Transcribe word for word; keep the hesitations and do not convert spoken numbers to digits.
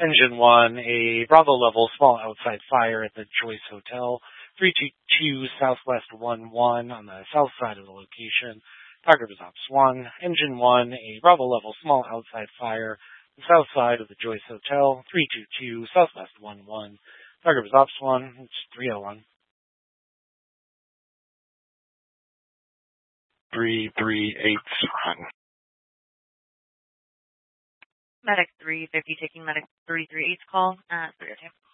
Engine one, a Bravo level small outside fire at the Joyce Hotel, three two two Southwest one one on the south side of the location. Target was Ops one. Engine one, a Bravo level small outside fire the south side of the Joyce Hotel, three two two Southwest one one. Target was Ops one. It's three oh one. three three eight run. Medic three fifty taking Medic three three eight's call at three oh two.